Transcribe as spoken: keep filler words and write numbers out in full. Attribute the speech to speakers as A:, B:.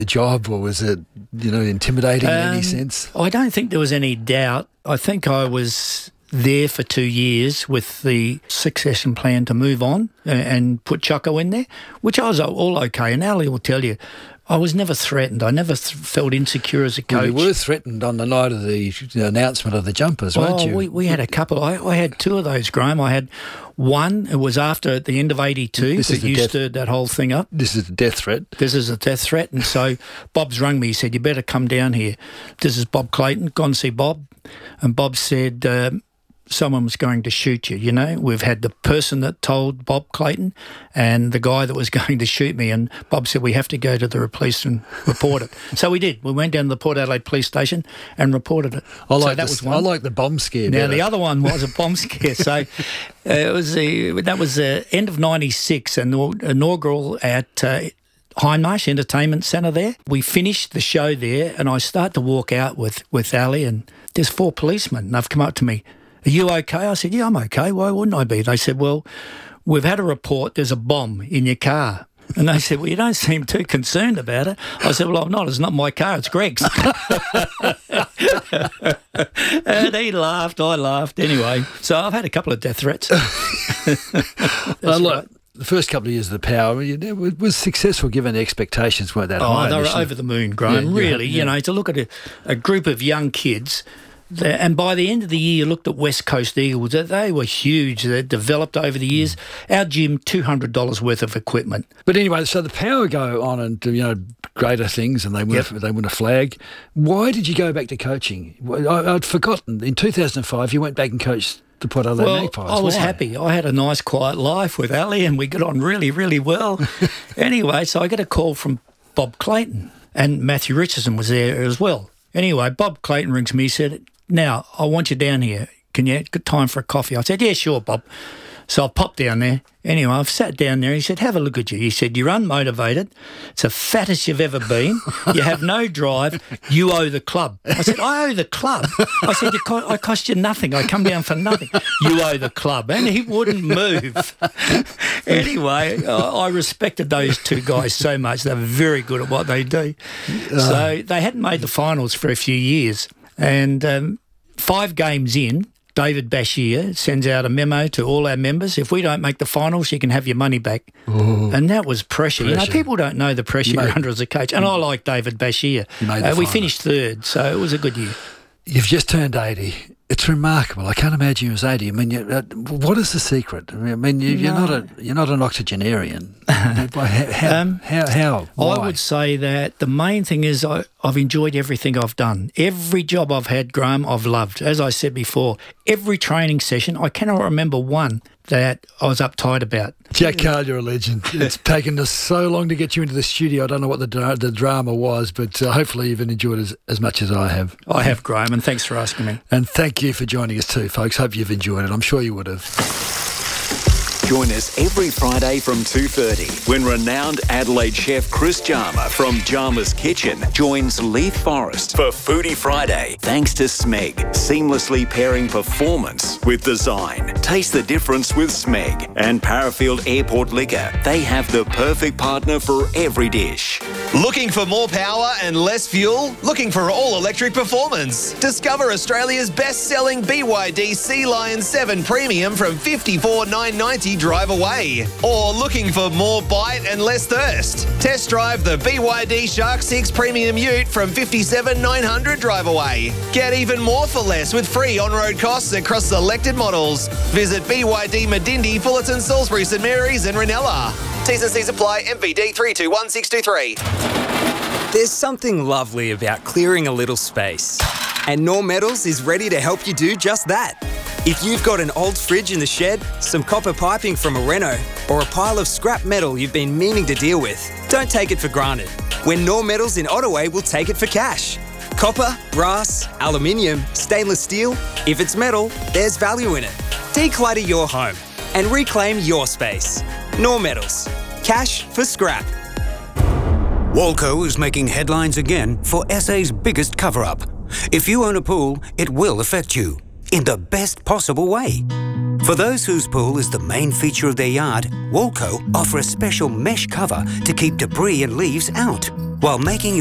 A: the job, or was it, you know, intimidating um, in any sense?
B: I don't think there was any doubt. I think I was there for two years with the succession plan to move on and put Choco in there, which I was all okay. And Ali will tell you, I was never threatened. I never th- felt insecure as a coach.
A: Well, you were threatened on the night of the announcement of the jumpers,
B: oh,
A: weren't you?
B: We, we had a couple. I, I had two of those, Graham. I had one, it was after at the end of eighty-two
A: This
B: that
A: is the
B: you
A: death-
B: stirred that whole thing up.
A: This is a death threat.
B: This is a death threat. And so Bob's rung me. He said, you better come down here. This is Bob Clayton. Go and see Bob. And Bob said, um, someone was going to shoot you, you know. We've had the person that told Bob Clayton and the guy that was going to shoot me, and Bob said we have to go to the police and report it. So we did. We went down to the Port Adelaide police station and reported it.
A: I like,
B: so that
A: the,
B: was one.
A: I like the bomb scare
B: Now,
A: better.
B: the other one was a bomb scare. So uh, it was the, that was the end of ninety-six, and the inaugural at uh, Hindmarsh Entertainment Centre there. We finished the show there, and I start to walk out with, with Ali, and there's four policemen, and they've come up to me. Are you okay? I said, yeah, I'm okay. Why wouldn't I be? They said, well, we've had a report there's a bomb in your car. And they said, well, you don't seem too concerned about it. I said, well, I'm not. It's not my car. It's Greg's. And he laughed. I laughed. Anyway, so I've had a couple of death threats.
A: Well, look, right. The first couple of years of the Power, it was successful given the expectations weren't that
B: oh,
A: high.
B: Oh, they were
A: initially.
B: over the moon, Graham. Yeah, really, yeah, yeah. You know, to look at a, a group of young kids. And by the end of the year, you looked at West Coast Eagles. They were huge. They developed over the years. Our gym, two hundred dollars worth of equipment.
A: But anyway, so the Power go on and do, you know, greater things, and they win, yep. a, they win a flag. Why did you go back to coaching? I, I'd forgotten. In two thousand five, you went back and coached the Port Adelaide
B: well,
A: Magpies.
B: I was
A: Why?
B: happy. I had a nice, quiet life with Ali, and we got on really, really well. Anyway, so I got a call from Bob Clayton, and Matthew Richardson was there as well. Anyway, Bob Clayton rings me. He said, now, I want you down here. Can you get time for a coffee? I said, yeah, sure, Bob. So I popped down there. Anyway, I've sat down there. He said, have a look at you. He said, you're unmotivated. It's the fattest you've ever been. You have no drive. You owe the club. I said, I owe the club? I said, you co- I cost you nothing. I come down for nothing. You owe the club. And he wouldn't move. Anyway, I respected those two guys so much. They were very good at what they do. So they hadn't made the finals for a few years. And um, five games in, David Bashir sends out a memo to all our members. If we don't make the finals, you can have your money back. Ooh. And that was pressure. pressure. You know, people don't know the pressure you're under as a coach. And I like David Bashir. Uh, we finished third, so it was a good year.
A: You've just turned eighty. It's remarkable. I can't imagine you was eighty. I mean, you, uh, what is the secret? I mean, you, you're no. not a you're not an octogenarian. how, how, um, how? How? Why?
B: I would say that the main thing is I, I've enjoyed everything I've done. Every job I've had, Graham, I've loved. As I said before, every training session, I cannot remember one that I was uptight about.
A: Jack Carl, you're a legend. It's taken us so long to get you into the studio. I don't know what the dra- the drama was, but uh, hopefully you've enjoyed it as, as much as I have.
B: I have, Graham, and thanks for asking me.
A: And thank you for joining us too, folks. Hope you've enjoyed it. I'm sure you would have.
C: Join us every Friday from two thirty when renowned Adelaide chef Chris Jarma from Jarma's Kitchen joins Leith Forrest for Foodie Friday. Thanks to Smeg, seamlessly pairing performance with design. Taste the difference with Smeg and Parafield Airport Liquor. They have the perfect partner for every dish.
D: Looking for more power and less fuel? Looking for all-electric performance? Discover Australia's best-selling B Y D Sea Lion seven Premium from fifty-four thousand nine hundred ninety dollars drive away. Or looking for more bite and less thirst? Test drive the B Y D Shark six Premium Ute from fifty-seven thousand nine hundred dollars drive away. Get even more for less with free on-road costs across selected models. Visit B Y D Medindi, Fullerton, Salisbury, St Mary's and Ranella. T's and C's apply. M V D three two one six two three.
E: There's something lovely about clearing a little space. And Knorr Metals is ready to help you do just that. If you've got an old fridge in the shed, some copper piping from a reno, or a pile of scrap metal you've been meaning to deal with, don't take it for granted. When Knorr Metals in Ottaway will take it for cash. Copper, brass, aluminium, stainless steel, if it's metal, there's value in it. Declutter your home and reclaim your space. Knorr Metals. Cash for scrap.
F: Walco is making headlines again for S A's biggest cover-up. If you own a pool, it will affect you in the best possible way. For those whose pool is the main feature of their yard, Walco offer a special mesh cover to keep debris and leaves out. while making